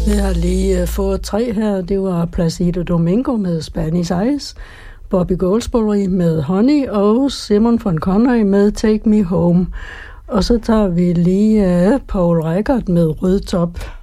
Vi har lige fået 3 her. Det var Placido Domingo med Spanish Eyes, Bobby Goldsboro med Honey og Simon von Connery med Take Me Home. Og så tager vi lige Paul Record med Rød Top.